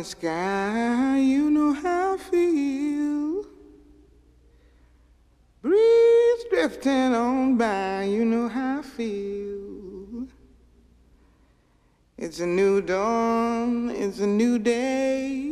the sky, you know how I feel. Breeze drifting on by, you know how I feel. It's a new dawn, it's a new day.